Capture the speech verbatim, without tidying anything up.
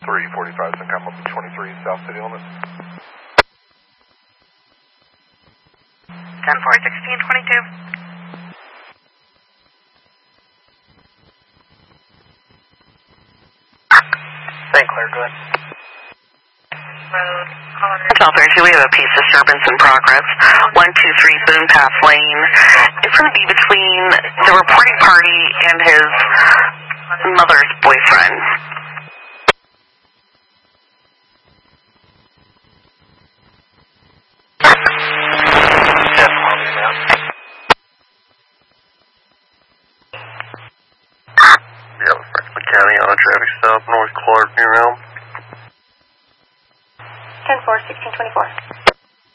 three forty-five, so come up to twenty-three South City limits. ten four sixteen twenty-two. Saint Clair, go ahead. Road, Hotel thirty-two, we have a peace disturbance in progress. one two three Boone Path Lane. It's going to be between the reporting party and his mother's boyfriend. Jeff, Army now. Yeah, Franklin County on a traffic stop, North Clark, near Elm. ten four sixteen twenty-four.